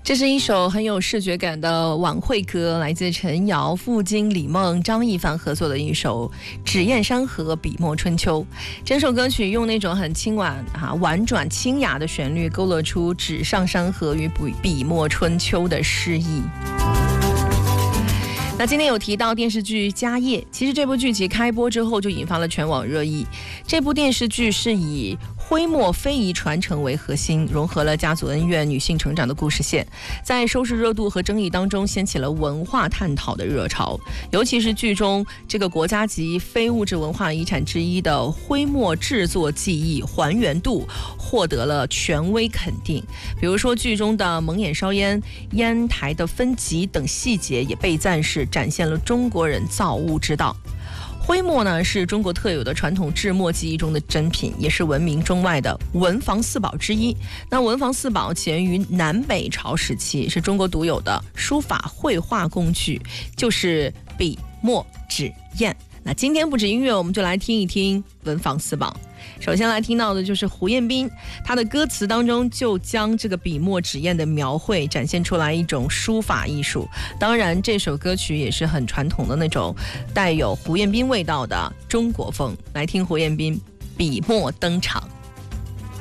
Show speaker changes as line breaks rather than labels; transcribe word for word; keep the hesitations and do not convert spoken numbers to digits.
这是一首很有视觉感的晚会歌，来自陈瑶、傅菁、李梦、张艺凡合作的一首《纸砚山河笔墨春秋》。整首歌曲用那种很轻婉、啊、婉转清雅的旋律，勾勒出纸上山河与笔墨春秋的诗意。那今天有提到电视剧《家业》，其实这部剧集开播之后就引发了全网热议。这部电视剧是以徽墨非遗传承为核心，融合了家族恩怨、女性成长的故事线，在收视热度和争议当中掀起了文化探讨的热潮。尤其是剧中这个国家级非物质文化遗产之一的徽墨制作技艺还原度获得了权威肯定。比如说剧中的蒙眼烧烟、烟台的分级等细节也被赞是展现了中国人造物之道。徽墨呢是中国特有的传统制墨技艺中的珍品，也是闻名中外的文房四宝之一。那文房四宝起源于南北朝时期，是中国独有的书法绘画工具，就是笔墨纸砚。那今天不止音乐，我们就来听一听文房四宝。首先来听到的就是胡彦斌，他的歌词当中就将这个笔墨纸砚的描绘展现出来一种书法艺术。当然这首歌曲也是很传统的那种带有胡彦斌味道的中国风。来听胡彦斌笔墨登场。